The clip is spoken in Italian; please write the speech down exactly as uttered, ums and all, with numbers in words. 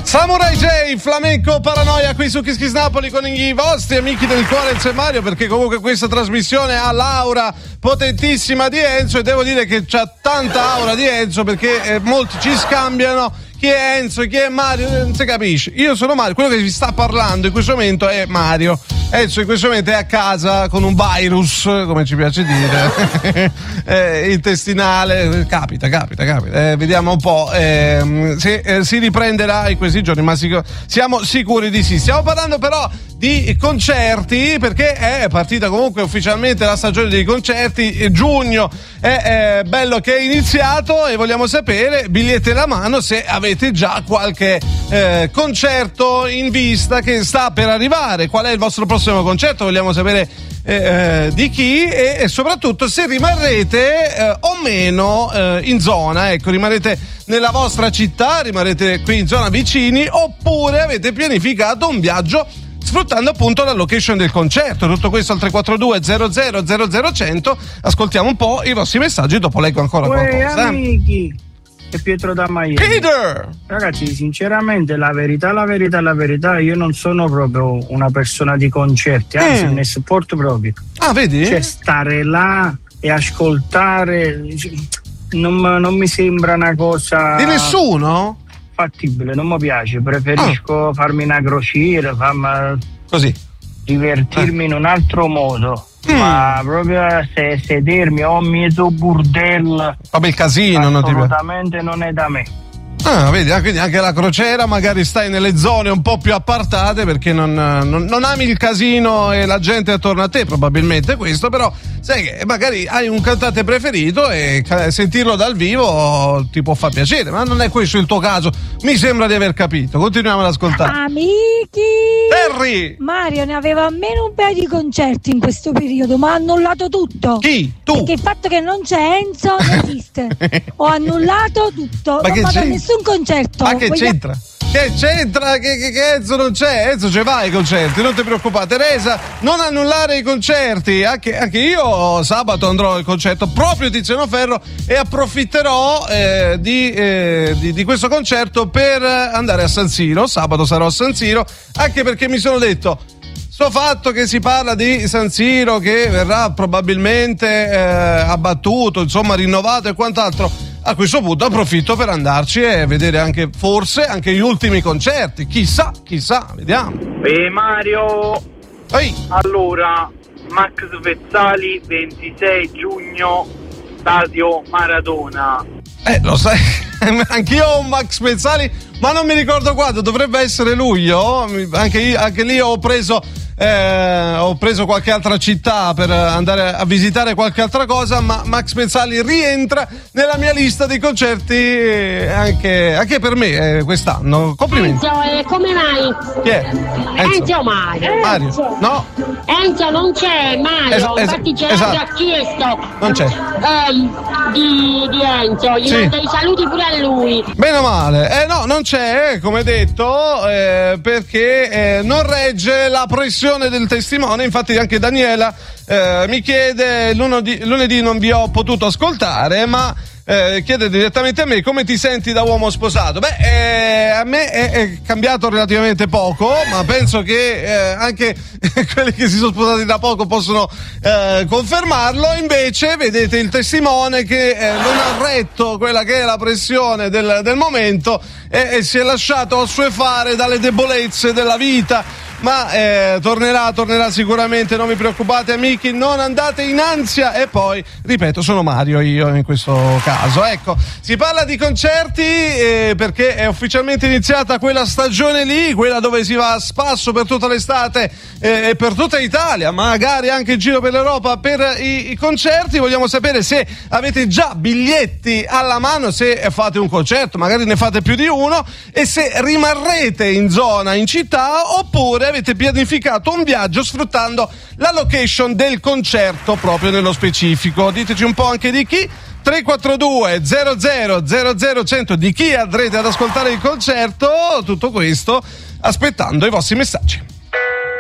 Samurai J, Flamenco Paranoia qui su Kiss Kiss Napoli con i vostri amici del cuore Enzo e Mario, perché comunque questa trasmissione ha l'aura potentissima di Enzo e devo dire che c'ha tanta aura di Enzo, perché eh, molti ci scambiano chi è Enzo, chi è Mario, non si capisce. Io sono Mario, quello che vi sta parlando in questo momento è Mario. Enzo in questo momento è a casa con un virus, come ci piace dire, eh, intestinale. Capita, capita, capita. Eh, vediamo un po' eh, se eh, si riprenderà in questi giorni, ma sic- siamo sicuri di sì. Stiamo parlando però di concerti, perché è partita comunque ufficialmente la stagione dei concerti. Giugno è, è bello che è iniziato e vogliamo sapere, biglietti alla mano, se avete già qualche eh, concerto in vista che sta per arrivare. Qual è il vostro prossimo concerto? Vogliamo sapere eh, eh, di chi e, e soprattutto se rimarrete eh, o meno eh, in zona. Ecco, rimarrete nella vostra città, rimarrete qui in zona vicini, oppure avete pianificato un viaggio sfruttando appunto la location del concerto. Tutto questo al tre quattro due zero zero zero zero cento. Ascoltiamo un po' i vostri messaggi, dopo leggo ancora Uè, qualcosa. amici, è Pietro da Miami. Peter! Ragazzi, sinceramente, la verità, la verità, la verità, io non sono proprio una persona di concerti, anzi Mm. ne supporto proprio. Ah, vedi? Cioè, stare là e ascoltare non, non mi sembra una cosa Di nessuno? fattibile, non mi piace, preferisco farmi una crociera, farmi Così. divertirmi in un altro modo. Mm. Ma proprio se sedermi o mezzo burdello, Vabbè, il casino non ti piace. assolutamente non è da me. Ah, vedi, ah, quindi anche la crociera magari stai nelle zone un po' più appartate perché non, non, non ami il casino e la gente attorno a te, probabilmente questo, però sai che magari hai un cantante preferito e ca- sentirlo dal vivo ti può far piacere, ma non è questo il tuo caso, mi sembra di aver capito. Continuiamo ad ascoltare. Amici! Harry! Mario ne aveva almeno un paio di concerti in questo periodo, ma ha annullato tutto. Chi? Tu? Perché il fatto che non c'è Enzo non esiste. Ho annullato tutto, Ma non che vado a c'è? nessun concerto. Ma che Voglio- c'entra? Che c'entra? Che, che, che Enzo non c'è? Enzo ci va ai concerti, non ti preoccupare. Teresa, non annullare i concerti. Anche, anche io sabato andrò al concerto proprio di Tiziano Ferro e approfitterò eh, di, eh, di, di questo concerto per andare a San Siro. Sabato sarò a San Siro, anche perché mi sono detto, sto fatto che si parla di San Siro che verrà probabilmente eh, abbattuto, insomma rinnovato e quant'altro, a questo punto approfitto per andarci e vedere anche, forse, anche gli ultimi concerti. Chissà, chissà, vediamo. E Mario, Ehi, allora, Max Vezzali, ventisei giugno, Stadio Maradona. eh, lo sai, anch'io ho un Max Pezzali, ma non mi ricordo quando, dovrebbe essere luglio. Anche, io, anche lì ho preso... Eh, ho preso qualche altra città per andare a visitare qualche altra cosa, ma Max Pezzali rientra nella mia lista dei concerti eh, anche, anche per me eh, quest'anno. Complimenti. Enzo, eh, come mai? Chi è? Enzo, Enzo. Mario. Mario? No? Enzo non c'è, Mario. Es- es- Infatti c'è esatto. già chiesto. Non c'è. ehm, di, di Enzo, gli Sì. manda i saluti pure a lui. Bene o male? Eh no, non c'è, come detto, eh, perché eh, non regge la pressione del testimone. Infatti anche Daniela eh, mi chiede, lunedì, lunedì non vi ho potuto ascoltare, ma eh, chiede direttamente a me come ti senti da uomo sposato. Beh, eh, a me è, è cambiato relativamente poco, ma penso che eh, anche quelli che si sono sposati da poco possono eh, confermarlo. Invece vedete il testimone che eh, non ha retto quella che è la pressione del, del momento e, e si è lasciato assuefare dalle debolezze della vita. Ma eh, tornerà, tornerà sicuramente, non vi preoccupate amici, non andate in ansia. E poi, ripeto, sono Mario io in questo caso. Ecco, si parla di concerti eh, perché è ufficialmente iniziata quella stagione lì, quella dove si va a spasso per tutta l'estate eh, e per tutta Italia, magari anche in giro per l'Europa per i, i concerti. Vogliamo sapere se avete già biglietti alla mano, se fate un concerto, magari ne fate più di uno, e se rimarrete in zona, in città, oppure avete pianificato un viaggio sfruttando la location del concerto proprio nello specifico. Diteci un po' anche di chi. Tre quattro due zero zero zero zero cento, di chi andrete ad ascoltare il concerto. Tutto questo aspettando i vostri messaggi.